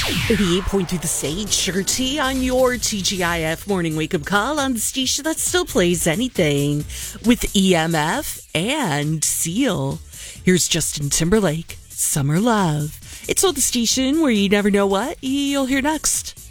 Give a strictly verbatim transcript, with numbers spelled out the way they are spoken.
eighty-eight point three The Sage, Sugar Tea on your T G I F morning wake-up call on the station that still plays anything with E M F and Seal. Here's Justin Timberlake, Summer Love. It's on the station where you never know what you'll hear next.